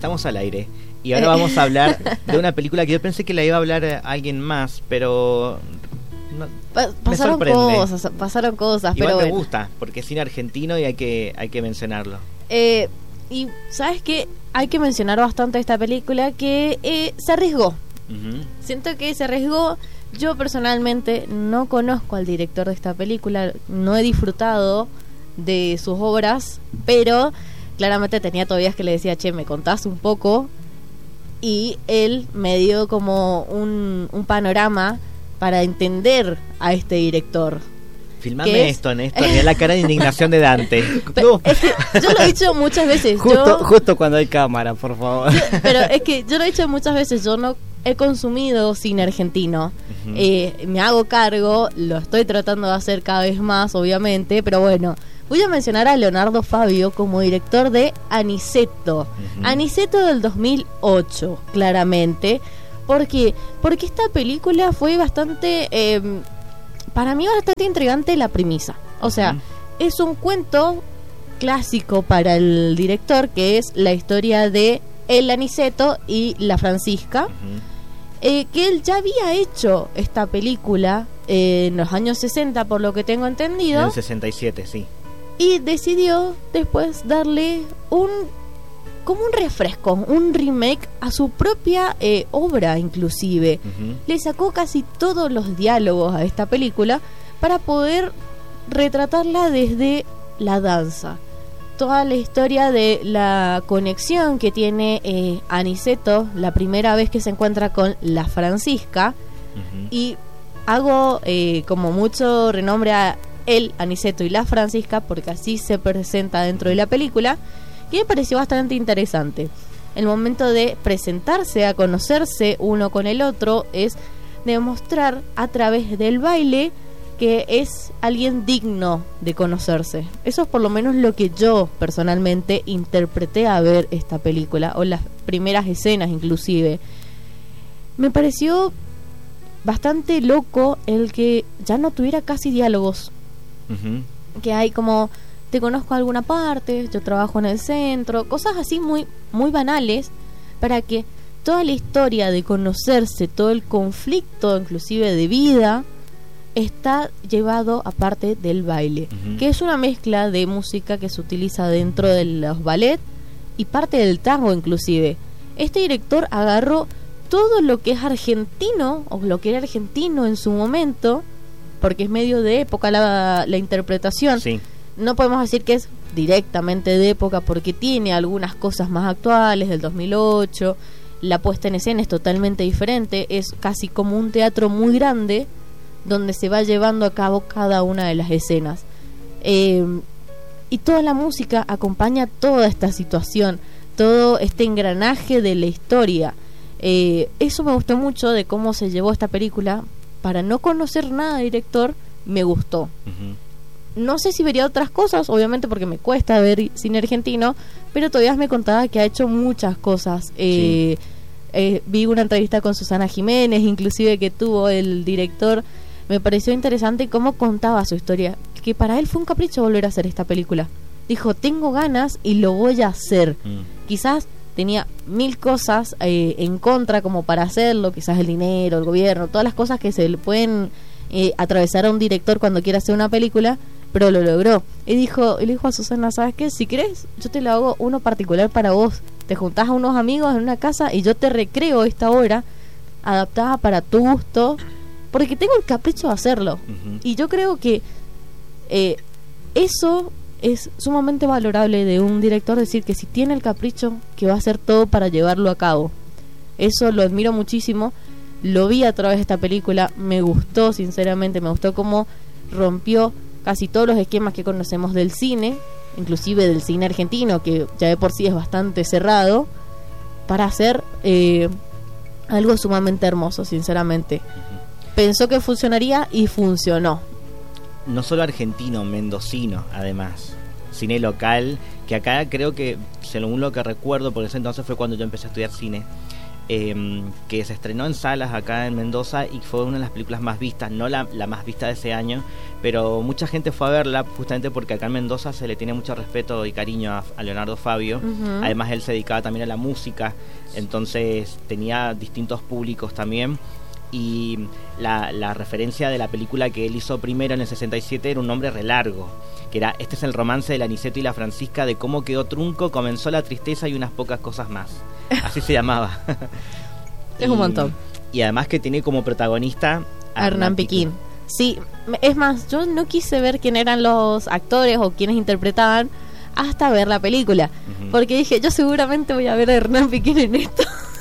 estamos al aire. Y ahora vamos a hablar de una película que yo pensé que la iba a hablar alguien más, pero no, pasaron cosas, igual pero me bueno. gusta, porque es cine argentino y hay que mencionarlo. Y ¿sabes qué? Hay que mencionar bastante esta película que se arriesgó. Uh-huh. Siento que se arriesgó. Yo personalmente no conozco al director de esta película, no he disfrutado de sus obras, pero claramente tenía todavía que le decía, che, me contás un poco, y él me dio como un panorama para entender a este director. Filmame esto, Néstor, mirá la cara de indignación de Dante. No. Es que yo lo he dicho muchas veces. Justo cuando hay cámara, por favor. Pero es que yo lo he dicho muchas veces, yo no he consumido cine argentino. Uh-huh. Me hago cargo, lo estoy tratando de hacer cada vez más, obviamente, pero bueno, voy a mencionar a Leonardo Fabio como director de Aniceto. Uh-huh. Aniceto del 2008, claramente. ¿Por qué? Porque esta película fue bastante... para mí bastante intrigante la premisa. O sea, uh-huh, es un cuento clásico para el director, que es la historia de el Aniceto y la Francisca. Uh-huh. Que él ya había hecho esta película en los años 60, por lo que tengo entendido. En el 67, sí. Y decidió después darle como un refresco, un remake a su propia obra, inclusive. Uh-huh. Le sacó casi todos los diálogos a esta película para poder retratarla desde la danza. Toda la historia de la conexión que tiene Aniceto la primera vez que se encuentra con la Francisca. Uh-huh. Y hago como mucho renombre a el Aniceto y la Francisca, porque así se presenta dentro de la película, que me pareció bastante interesante. El momento de presentarse, a conocerse uno con el otro, es demostrar a través del baile que es alguien digno de conocerse. Eso es por lo menos lo que yo personalmente interpreté a ver esta película, o las primeras escenas inclusive. Me pareció bastante loco el que ya no tuviera casi diálogos. Uh-huh. Que hay como... te conozco a alguna parte, yo trabajo en el centro, cosas así muy, muy banales, para que toda la historia de conocerse, todo el conflicto inclusive de vida, está llevado a parte del baile. Uh-huh. Que es una mezcla de música que se utiliza dentro de los ballet y parte del tango inclusive. Este director agarró todo lo que es argentino, o lo que era argentino en su momento, porque es medio de época la interpretación. Sí. No podemos decir que es directamente de época, porque tiene algunas cosas más actuales, del 2008. La puesta en escena es totalmente diferente. Es casi como un teatro muy grande, donde se va llevando a cabo cada una de las escenas. Y toda la música acompaña toda esta situación, todo este engranaje de la historia. Eso me gustó mucho de cómo se llevó esta película. Para no conocer nada de director, me gustó. Uh-huh. No sé si vería otras cosas, obviamente, porque me cuesta ver cine argentino, pero todavía me contaba que ha hecho muchas cosas. Sí. Vi una entrevista con Susana Jiménez, inclusive, que tuvo el director. Me pareció interesante cómo contaba su historia, que para él fue un capricho volver a hacer esta película. Dijo, tengo ganas y lo voy a hacer. Quizás tenía 1000 cosas en contra como para hacerlo, quizás el dinero, el gobierno, todas las cosas que se le pueden atravesar a un director cuando quiere hacer una película, pero lo logró. Y le dijo a Susana, ¿sabes qué? Si querés, yo te lo hago uno particular para vos. Te juntás a unos amigos en una casa y yo te recreo esta obra adaptada para tu gusto, porque tengo el capricho de hacerlo. Uh-huh. Y yo creo que eso es sumamente valorable de un director, decir que si tiene el capricho, que va a hacer todo para llevarlo a cabo. Eso lo admiro muchísimo. Lo vi a través de esta película, me gustó, sinceramente, me gustó cómo rompió casi todos los esquemas que conocemos del cine, inclusive del cine argentino, que ya de por sí es bastante cerrado, para hacer algo sumamente hermoso, sinceramente. Pensó que funcionaría y funcionó. No solo argentino, mendocino, además. Cine local, que acá creo que, según lo que recuerdo, porque ese entonces fue cuando yo empecé a estudiar cine, que se estrenó en salas acá en Mendoza y fue una de las películas más vistas, no la más vista de ese año, pero mucha gente fue a verla justamente porque acá en Mendoza se le tiene mucho respeto y cariño a Leonardo Fabio. Además él se dedicaba también a la música, entonces tenía distintos públicos también. Y la referencia de la película que él hizo primero en el 67 era un nombre re largo, que era "Este es el romance del Aniceto y la Francisca, de cómo quedó trunco, comenzó la tristeza y unas pocas cosas más". Así se llamaba. Es un montón. Y además que tiene como protagonista a Hernán Piquín. Sí, es más, yo no quise ver quién eran los actores o quiénes interpretaban hasta ver la película, porque dije, yo seguramente voy a ver a Hernán Piquín en esto.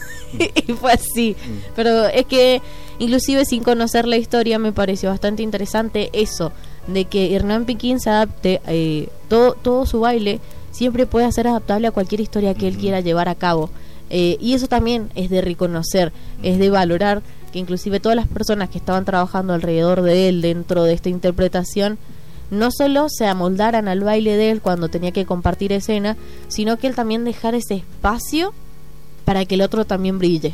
Y fue así. Pero es que inclusive sin conocer la historia me pareció bastante interesante eso, de que Hernán Piquín se adapte, todo su baile siempre puede ser adaptable a cualquier historia que él quiera llevar a cabo. Y eso también es de reconocer, es de valorar que inclusive todas las personas que estaban trabajando alrededor de él dentro de esta interpretación no solo se amoldaran al baile de él cuando tenía que compartir escena, sino que él también dejara ese espacio para que el otro también brille.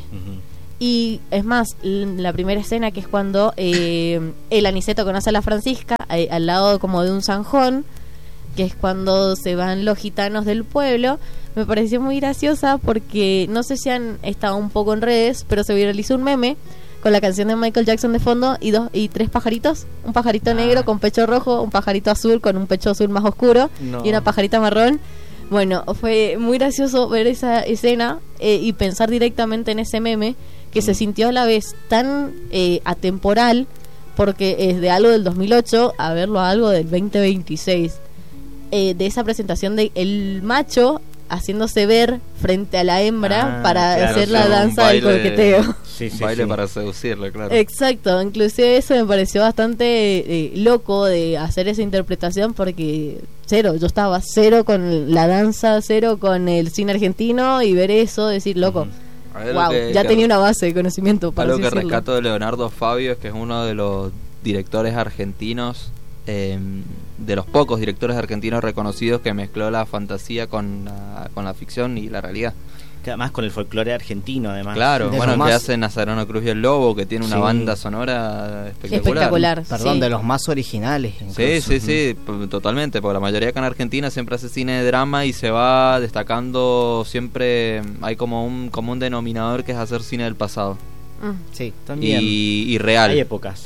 Y es más, la primera escena, que es cuando el Aniceto conoce a la Francisca al lado como de un zanjón, que es cuando se van los gitanos del pueblo, me pareció muy graciosa porque no sé si han estado un poco en redes, pero se viralizó un meme con la canción de Michael Jackson de fondo y 3 pajaritos, un pajarito negro con pecho rojo, un pajarito azul con un pecho azul más oscuro y una pajarita marrón. Bueno, fue muy gracioso ver esa escena y pensar directamente en ese meme que se sintió a la vez tan atemporal, porque es de algo del 2008 a verlo a algo del 2026, de esa presentación de el macho haciéndose ver frente a la hembra para hacer la danza del coqueteo. Baile para seducirle, claro. Exacto, inclusive eso me pareció bastante loco de hacer esa interpretación, porque yo estaba cero con la danza, cero con el cine argentino, y ver eso, decir, loco, wow, ya tenía una base de conocimiento para algo que rescato de Leonardo Fabio es que es uno de los directores argentinos, de los pocos directores argentinos reconocidos que mezcló la fantasía con la ficción y la realidad. Que además con el folclore argentino, además. Claro, bueno, que hace Nazareno Cruz y el Lobo, que tiene una banda sonora espectacular. Perdón, de los más originales. Incluso. Sí, totalmente, porque la mayoría acá en Argentina siempre hace cine de drama y se va destacando siempre, hay como un denominador que es hacer cine del pasado. Sí, también. Y real. Hay épocas.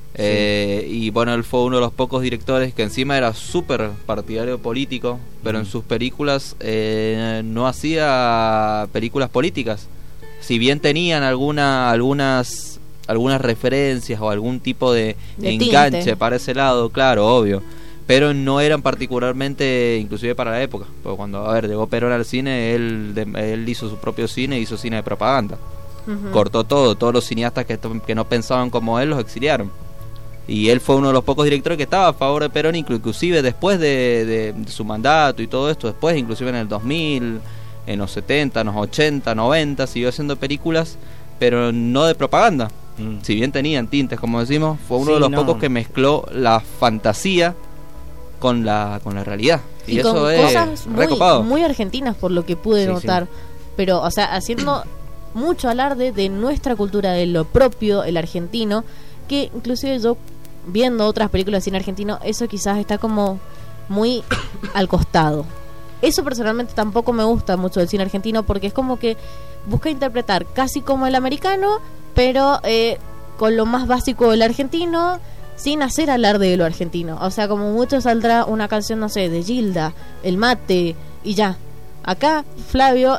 Y bueno, él fue uno de los pocos directores que encima era súper partidario político, pero en sus películas no hacía películas políticas. Si bien tenían algunas referencias o algún tipo de enganche tinte para ese lado, claro, obvio, pero no eran particularmente, inclusive para la época, porque cuando llegó Perón al cine, él hizo su propio cine, hizo cine de propaganda. Cortó todos los cineastas que no pensaban como él los exiliaron. Y él fue uno de los pocos directores que estaba a favor de Perón, inclusive después de su mandato y todo esto, después inclusive en el 2000, en los 70, en los 80, 90, siguió haciendo películas, pero no de propaganda. Si bien tenían tintes, como decimos, fue uno de los pocos que mezcló la fantasía con la realidad. Y eso con es cosas recopado. Muy argentinas, por lo que pude notar. Pero, o sea, haciendo mucho alarde de nuestra cultura, de lo propio, el argentino, que inclusive yo, viendo otras películas de cine argentino, eso quizás está como muy al costado. Eso personalmente tampoco me gusta mucho del cine argentino, porque es como que busca interpretar casi como el americano, pero con lo más básico del argentino, sin hacer alarde de lo argentino. O sea, como mucho saldrá una canción, no sé, de Gilda, El Mate, y ya. Acá Fabio,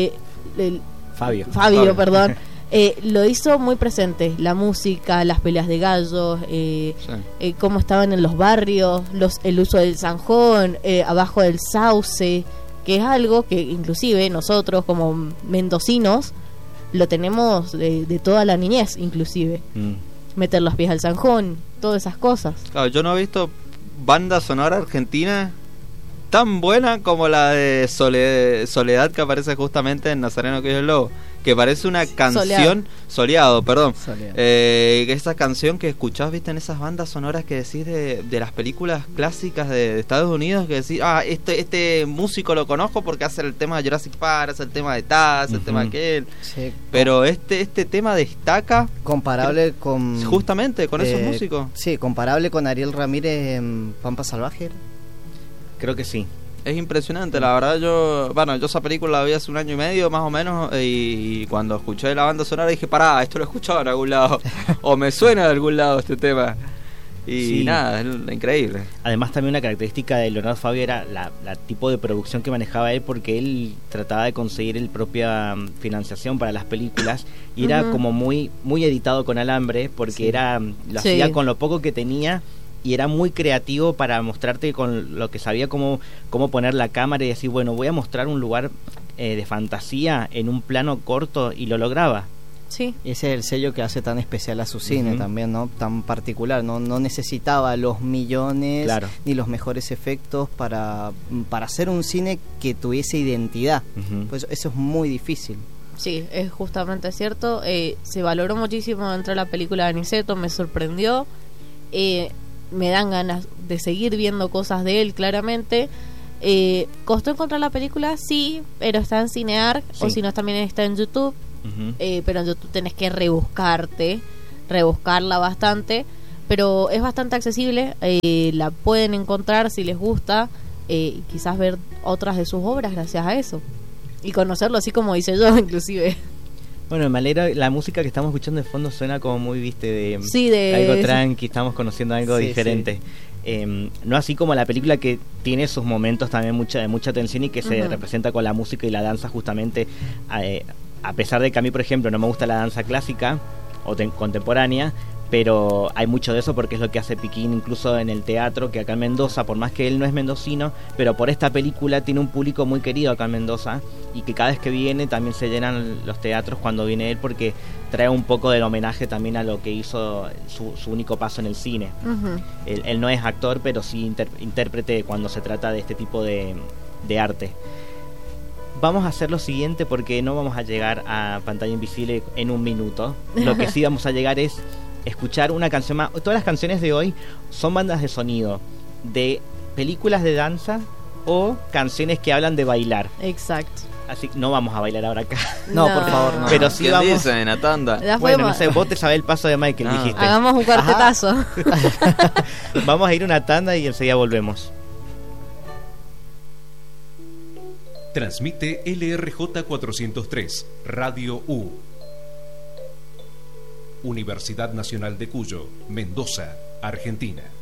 perdón, lo hizo muy presente, la música, las peleas de gallos, cómo estaban en los barrios, el uso del zanjón, abajo del sauce, que es algo que inclusive nosotros como mendocinos lo tenemos de toda la niñez, inclusive. Meter los pies al zanjón, todas esas cosas. Claro, yo no he visto banda sonora argentina tan buena como la de Soledad, que aparece justamente en Nazareno Cruz y el Lobo. que parece una canción soleado, perdón. Esa canción que escuchás, viste, en esas bandas sonoras que decís de las películas clásicas de Estados Unidos, que decís, este músico lo conozco porque hace el tema de Jurassic Park, hace el tema de Taz, el tema de aquel. Sí. Pero este tema destaca comparable con justamente con esos músicos. Sí, comparable con Ariel Ramírez en Pampa Salvaje. Creo que sí. Es impresionante, la verdad. Yo esa película la vi hace 1 año y medio más o menos, y cuando escuché la banda sonora dije, pará, esto lo he escuchado en algún lado o me suena de algún lado este tema. Y sí, nada, es increíble. Además también una característica de Leonardo Fabio era la tipo de producción que manejaba él, porque él trataba de conseguir el propia financiación para las películas y era como muy editado con alambre, porque lo hacía con lo poco que tenía. Y era muy creativo para mostrarte con lo que sabía cómo poner la cámara y decir, bueno, voy a mostrar un lugar de fantasía en un plano corto, y lo lograba. Sí. Ese es el sello que hace tan especial a su cine también, ¿no? Tan particular, no necesitaba los millones ni los mejores efectos para hacer un cine que tuviese identidad. Pues eso es muy difícil. Sí, es justamente cierto. Se valoró muchísimo dentro de la película de Aniceto, me sorprendió. Me dan ganas de seguir viendo cosas de él, claramente. Costó encontrar la película, sí, pero está en Cineark, o si no también está en YouTube. Pero en YouTube tenés que rebuscarla bastante, pero es bastante accesible. La pueden encontrar si les gusta, y quizás ver otras de sus obras gracias a eso, y conocerlo así como hice yo, inclusive. Bueno, me alegra, la música que estamos escuchando de fondo suena como muy, viste, de algo tranqui, estamos conociendo algo diferente. No así como la película, que tiene sus momentos también de mucha tensión y que se representa con la música y la danza justamente, a pesar de que a mí, por ejemplo, no me gusta la danza clásica o contemporánea, pero hay mucho de eso porque es lo que hace Piquín incluso en el teatro, que acá en Mendoza, por más que él no es mendocino, pero por esta película tiene un público muy querido acá en Mendoza, y que cada vez que viene también se llenan los teatros cuando viene él, porque trae un poco del homenaje también a lo que hizo su único paso en el cine. Él no es actor, pero sí intérprete cuando se trata de este tipo de arte. Vamos a hacer lo siguiente, porque no vamos a llegar a Pantalla Invisible en 1 minuto. Lo que sí vamos a llegar es escuchar una canción más. Todas las canciones de hoy son bandas de sonido de películas de danza o canciones que hablan de bailar. Exacto. Así que no vamos a bailar ahora acá. No, por favor, no. Pero sí vamos. Dice en la tanda? Bueno, no sé, vos te sabés el paso de Michael, dijiste. Hagamos un cuartetazo. Vamos a ir a una tanda y enseguida volvemos. Transmite LRJ 403, Radio U. Universidad Nacional de Cuyo, Mendoza, Argentina.